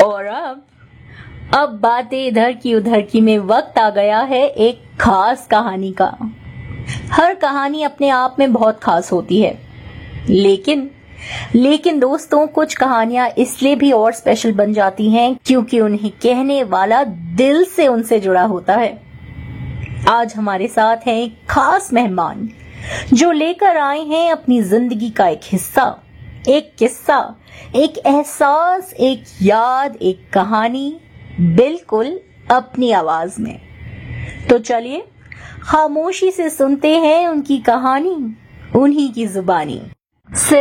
और अब बातें इधर की उधर की में वक्त आ गया है एक खास कहानी का। हर कहानी अपने आप में बहुत खास होती है, लेकिन दोस्तों कुछ कहानियां इसलिए भी और स्पेशल बन जाती हैं क्योंकि उन्हें कहने वाला दिल से उनसे जुड़ा होता है। आज हमारे साथ हैं एक खास मेहमान जो लेकर आए हैं अपनी जिंदगी का एक हिस्सा, एक किस्सा, एक एहसास, एक याद, एक कहानी, बिल्कुल अपनी आवाज में। तो चलिए खामोशी से सुनते हैं उनकी कहानी, उन्हीं की जुबानी।